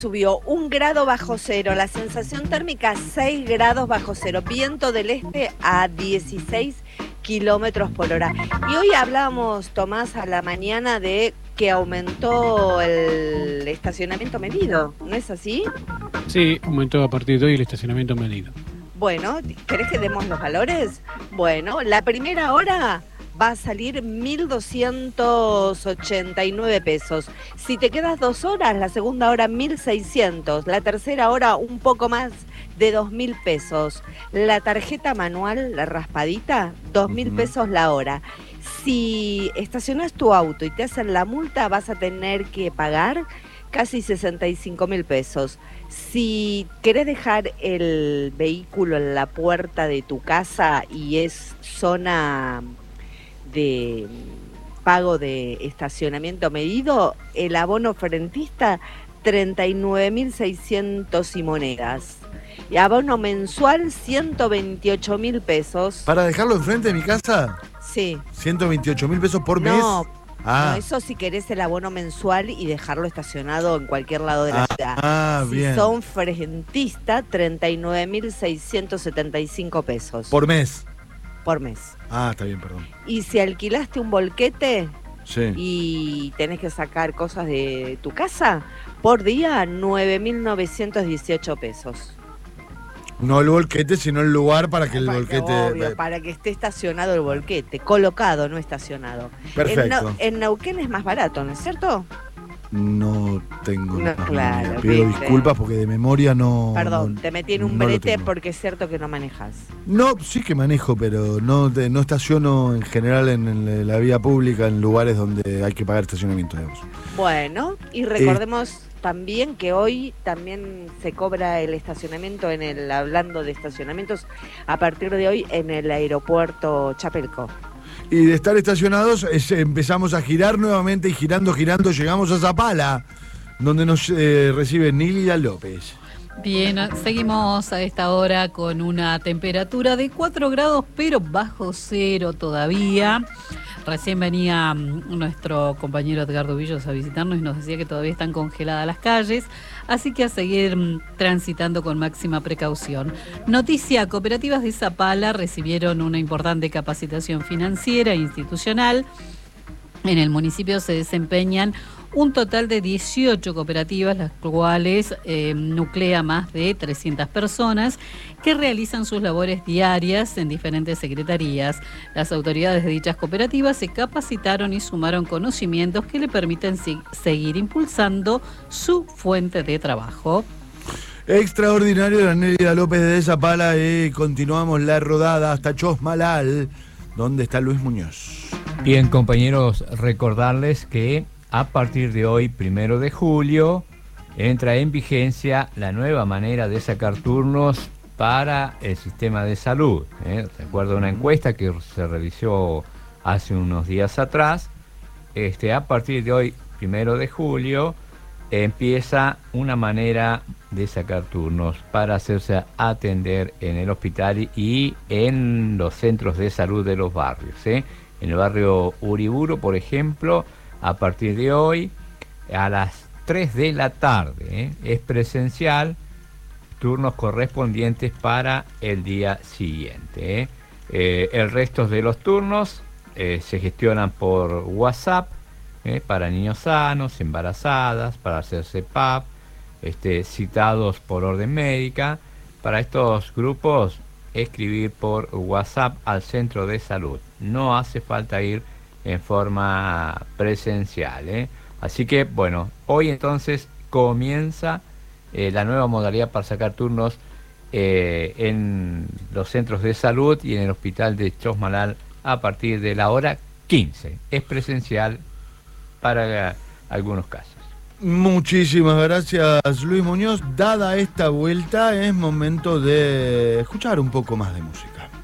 Subió 1 grado bajo cero, la sensación térmica 6 grados bajo cero, viento del este a 16 kilómetros por hora. Y hoy hablábamos, Tomás, a la mañana de que aumentó el estacionamiento medido, ¿no es así? Sí, aumentó a partir de hoy el estacionamiento medido. Bueno, ¿querés que demos los valores? Bueno, la primera hora va a salir 1.289 pesos. Si te quedas 2 horas, la segunda hora 1.600. La tercera hora un poco más de 2.000 pesos. La tarjeta manual, la raspadita, 2.000 pesos la hora. Si estacionas tu auto y te hacen la multa, vas a tener que pagar casi 65.000 pesos. Si querés dejar el vehículo en la puerta de tu casa y es zona de pago de estacionamiento medido, el abono frentista 39.600 y monedas. Y abono mensual 128.000 pesos. ¿Para dejarlo enfrente de mi casa? Sí. 128.000 pesos por mes. No, eso si querés el abono mensual y dejarlo estacionado en cualquier lado de la ciudad. Si bien. son frentista, 39.675 pesos. ¿Por mes? Por mes. Está bien, perdón. Y si alquilaste un volquete sí, y tenés que sacar cosas de tu casa, por día 9.918 pesos. No el volquete, sino el lugar para que el volquete... Obvio, para que esté estacionado el volquete, colocado, no estacionado. Perfecto. En Neuquén es más barato, ¿no es cierto? No tengo claro, pido disculpas porque de memoria no... Perdón, no, te metí en un brete porque es cierto que no manejas. No, sí que manejo, pero no estaciono en general en la vía pública, en lugares donde hay que pagar estacionamiento, digamos. Bueno, y recordemos también que hoy también se cobra el estacionamiento hablando de estacionamientos, a partir de hoy en el aeropuerto Chapelco. Y de estar estacionados empezamos a girar nuevamente y girando llegamos a Zapala, donde nos recibe Nílida López. Bien, seguimos a esta hora con una temperatura de 4 grados, pero bajo cero todavía. Recién venía nuestro compañero Edgardo Villos a visitarnos y nos decía que todavía están congeladas las calles, así que a seguir transitando con máxima precaución. Noticia: cooperativas de Zapala recibieron una importante capacitación financiera e institucional. En el municipio se desempeñan un total de 18 cooperativas, las cuales nuclea más de 300 personas que realizan sus labores diarias en diferentes secretarías. Las autoridades de dichas cooperativas se capacitaron y sumaron conocimientos que le permiten seguir impulsando su fuente de trabajo. Extraordinario, la Nélida López de Zapala. Continuamos la rodada hasta Chosmalal, donde está Luis Muñoz. Bien, compañeros, recordarles que a partir de hoy, 1 de julio, entra en vigencia la nueva manera de sacar turnos para el sistema de salud. Recuerdo una encuesta que se realizó hace unos días atrás. A partir de hoy, 1 de julio, empieza una manera de sacar turnos para hacerse atender en el hospital y en los centros de salud de los barrios. En el barrio Uriburu, por ejemplo, a partir de hoy, a las 3 de la tarde, es presencial, turnos correspondientes para el día siguiente. El resto de los turnos se gestionan por WhatsApp, para niños sanos, embarazadas, para hacerse PAP, citados por orden médica. Para estos grupos, escribir por WhatsApp al centro de salud. No hace falta ir en forma presencial. Así que, bueno, hoy entonces comienza la nueva modalidad para sacar turnos en los centros de salud y en el hospital de Chosmalal a partir de la hora 15. Es presencial para algunos casos. Muchísimas gracias, Luis Muñoz. Dada esta vuelta, es momento de escuchar un poco más de música.